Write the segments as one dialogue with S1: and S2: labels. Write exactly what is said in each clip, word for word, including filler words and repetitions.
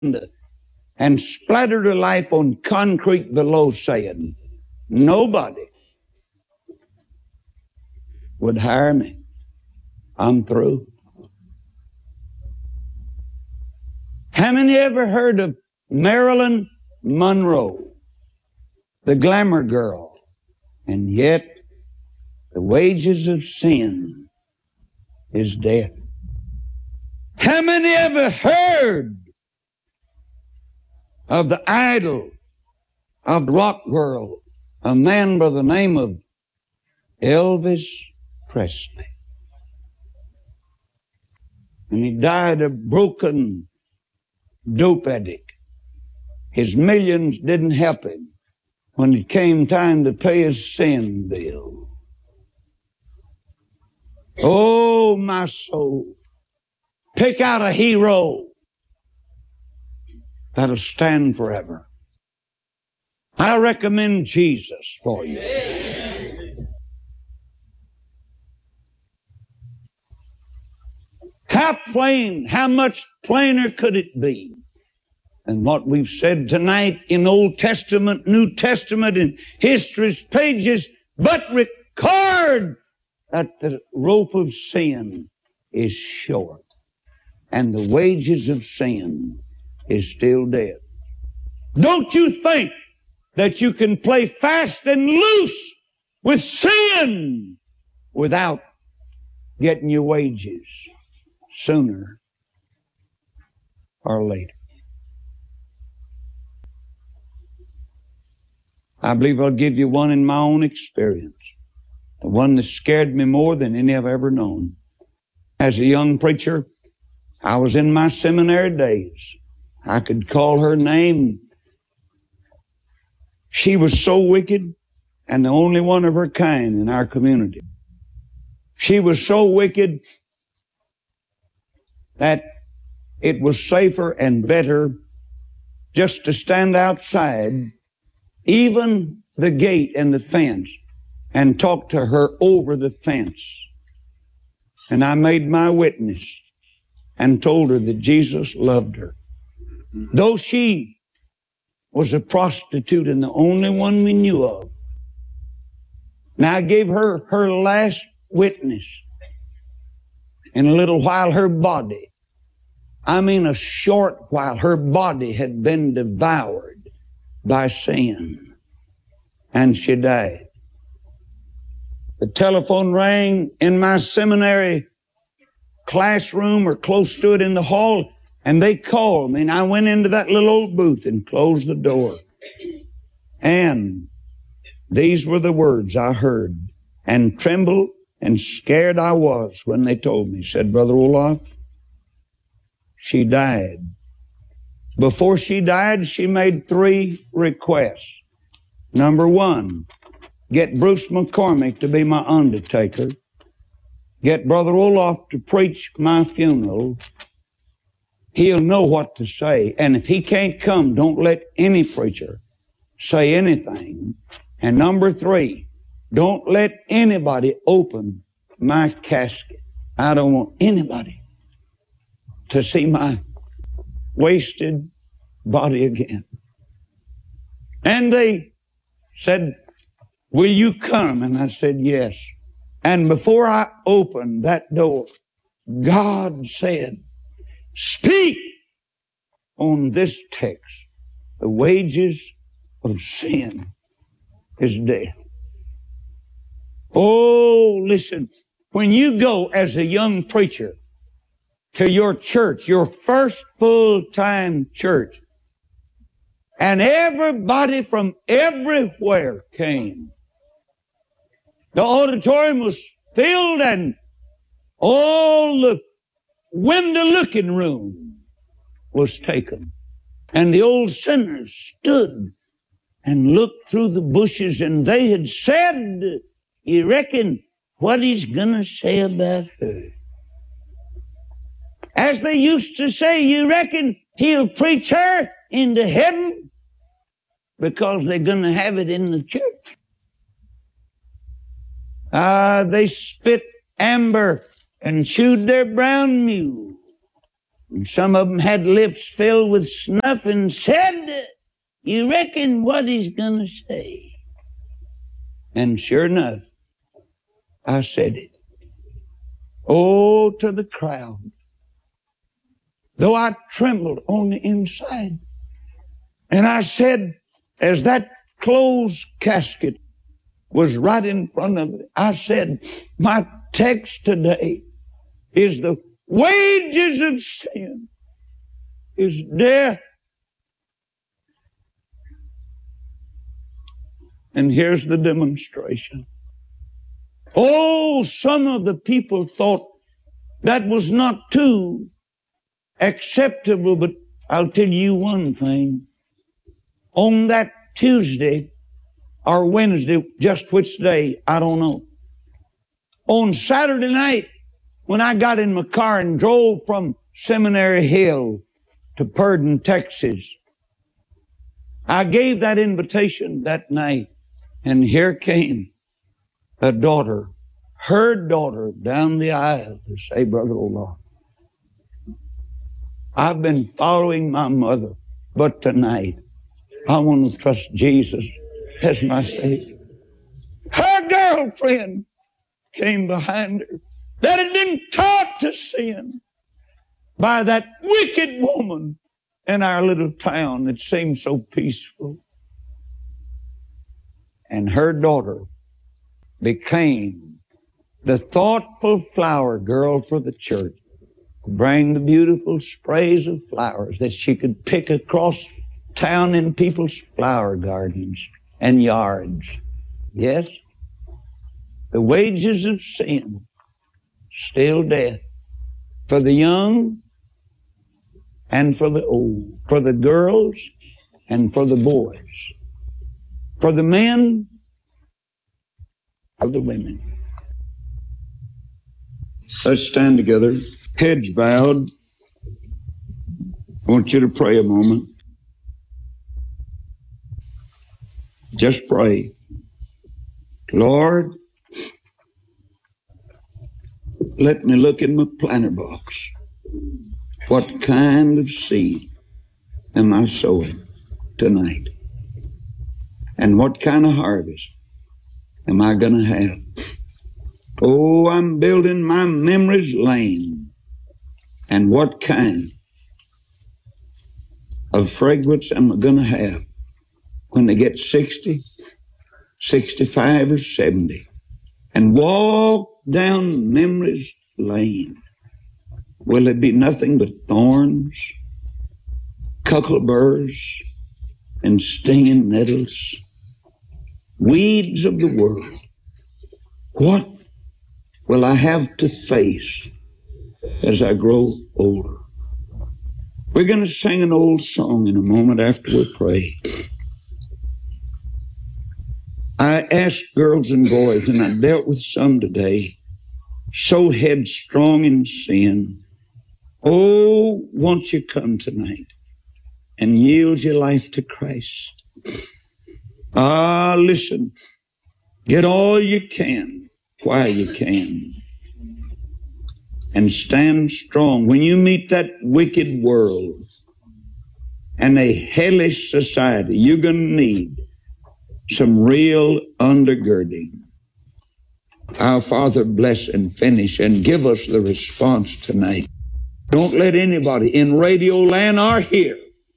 S1: and splattered her life on concrete below, saying, nobody would hire me. I'm through. How many ever heard of Marilyn Monroe, the glamour girl? And yet, the wages of sin is death. How many ever heard of the idol of the rock world, a man by the name of Elvis Presley? And he died a broken dope addict. His millions didn't help him when it came time to pay his sin bill. Oh, my soul, pick out a hero that'll stand forever. I recommend Jesus for you. How plain, how much plainer could it be than what we've said tonight in Old Testament, New Testament, and history's pages, but record that the rope of sin is short and the wages of sin is still death. Don't you think that you can play fast and loose with sin without getting your wages sooner or later? I believe I'll give you one in my own experience, the one that scared me more than any I've ever known. As a young preacher, I was in my seminary days. I could call her name. She was so wicked and the only one of her kind in our community. She was so wicked that it was safer and better just to stand outside, even the gate and the fence, and talk to her over the fence. And I made my witness and told her that Jesus loved her. Though she was a prostitute and the only one we knew of. Now I gave her her last witness. In a little while her body, I mean a short while, her body had been devoured by sin. And she died. The telephone rang in my seminary classroom or close to it in the hall, and they called me, and I went into that little old booth and closed the door. And these were the words I heard, and trembled and scared I was when they told me. Said, Brother Olaf, she died. Before she died, she made three requests. Number one, get Bruce McCormick to be my undertaker. Get Brother Olaf to preach my funeral. He'll know what to say. And if he can't come, don't let any preacher say anything. And number three, don't let anybody open my casket. I don't want anybody to see my wasted body again. And they said, will you come? And I said, yes. And before I opened that door, God said, speak on this text. The wages of sin is death. Oh, listen, when you go as a young preacher to your church, your first full-time church, and everybody from everywhere came, the auditorium was filled and all the window-looking room was taken. And the old sinners stood and looked through the bushes, and they had said, you reckon what he's going to say about her? As they used to say, you reckon he'll preach her into heaven? Because they're going to have it in the church. Ah, uh, they spit amber and chewed their brown mule. And some of them had lips filled with snuff and said, "You reckon what he's going to say?" And sure enough, I said it. Oh, to the crowd. Though I trembled on the inside. And I said, as that closed casket was right in front of it, I said, my text today is the wages of sin is death. And here's the demonstration. Oh, some of the people thought that was not too acceptable, but I'll tell you one thing. On that Tuesday or Wednesday, just which day, I don't know. On Saturday night, when I got in my car and drove from Seminary Hill to Purdon, Texas, I gave that invitation that night, and here came a daughter, her daughter, down the aisle to say, "Brother Roloff, I've been following my mother, but tonight I want to trust Jesus as my Savior." Her girlfriend came behind her that had been taught to sin by that wicked woman in our little town that seemed so peaceful. And her daughter became the thoughtful flower girl for the church, bring the beautiful sprays of flowers that she could pick across town in people's flower gardens and yards. Yes, the wages of sin, still death, for the young and for the old, for the girls and for the boys, for the men, for the women. Let's stand together, heads bowed. I want you to pray a moment. Just pray. Lord, let me look in my planter box. What kind of seed am I sowing tonight? And what kind of harvest am I going to have? Oh, I'm building my memories lane. And what kind of fragrance am I going to have when they get sixty, sixty-five, or seventy, and walk down memories lane? Will it be nothing but thorns, cuckleburs, and stinging nettles, weeds of the world? What will I have to face as I grow older? We're going to sing an old song in a moment after we pray. I asked girls and boys, and I dealt with some today, so headstrong in sin. Oh, won't you come tonight and yield your life to Christ? Ah, listen, get all you can while you can, and stand strong. When you meet that wicked world and a hellish society, you're going to need some real undergirding. Our Father, bless and finish and give us the response tonight. Don't let anybody in Radio Land or here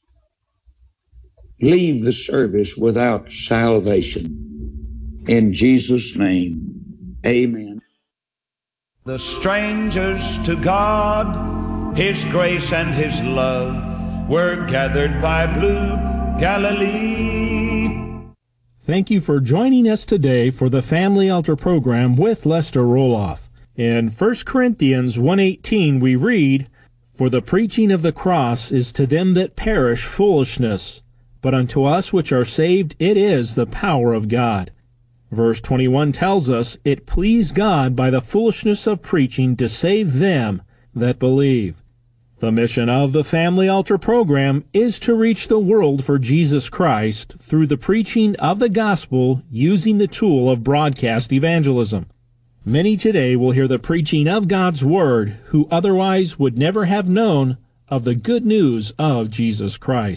S1: leave the service without salvation. In Jesus' name, amen.
S2: The strangers to God, His grace and His love, were gathered by blue Galilee.
S3: Thank you for joining us today for the Family Altar program with Lester Roloff. In First Corinthians one eighteen we read, "For the preaching of the cross is to them that perish foolishness, but unto us which are saved it is the power of God." Verse twenty-one tells us, "It pleased God by the foolishness of preaching to save them that believe." The mission of the Family Altar program is to reach the world for Jesus Christ through the preaching of the gospel using the tool of broadcast evangelism. Many today will hear the preaching of God's Word who otherwise would never have known of the good news of Jesus Christ.